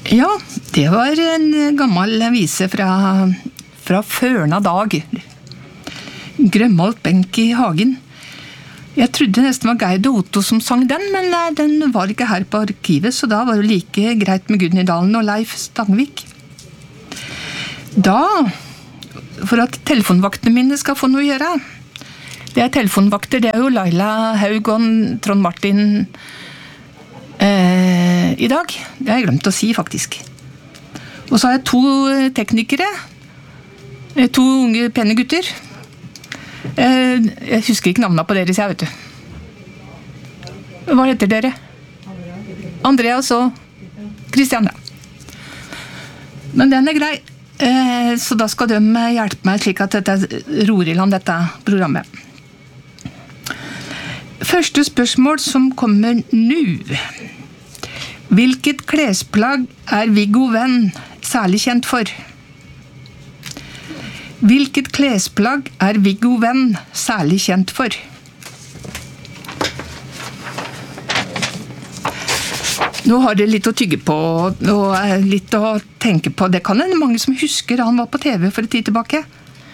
Ja, det var en gammel vise fra førna dag. Grønmalt benk i hagen. Jeg trodde nesten var Geir og Otto som sang den, men den var ikke her på arkivet, så da var det like greit med Gudny Dalen og Leif Stangvik. Da, for at telefonvaktene mine skal få noe å gjøre, det er telefonvakter, det er jo Laila Haug og Trond Martin i dag. Det har jeg glemt å si, faktisk. Og så har jeg 2 teknikere, 2 unge, pene gutter. Jeg husker ikke navnene på deres, jeg vet du. Hva heter dere? Andreas og Kristian, ja. Men den er grei. Så da skal de hjelpe meg slik at dette ror i land, dette programmet. Første spørsmål som kommer nå. Hvilket klesplagg er Viggo Venn særlig kjent for? Hvilket klesplagg er Viggo Venn særlig kjent for? Nå har det litt å tygge på og litt å tenke på. Det kan være mange som husker han var på TV for en tid tilbake.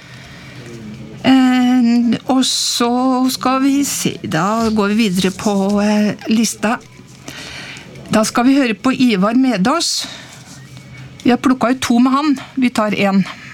Og så skal vi se, da går vi videre på lista. Da skal vi høre på Ivar Medås. Vi har plukket ut 2 med han. Vi tar 1.